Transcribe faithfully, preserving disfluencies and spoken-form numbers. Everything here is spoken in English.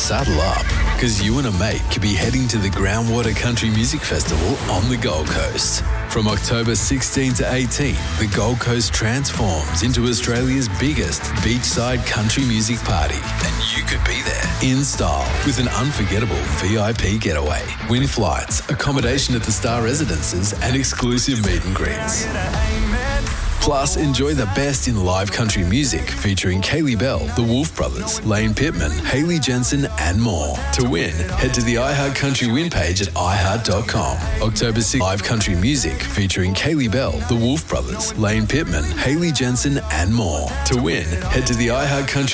saddle up, because you and a mate could be heading to the Groundwater Country Music Festival on the Gold Coast. From October sixteenth to eighteenth, the Gold Coast transforms into Australia's biggest beachside country music party, and you could be there in style with an unforgettable V I P getaway, win flights, accommodation at the Star Residences, and exclusive meet and greets. Plus, enjoy the best in live country music featuring Kaylee Bell, the Wolf Brothers, Lane Pittman, Hayley Jensen, and more. To win, head to the iHeart Country Win page at i heart dot com. October sixth, live country music featuring Kaylee Bell, the Wolf Brothers, Lane Pittman, Hayley Jensen, and more. To win, head to the iHeart Country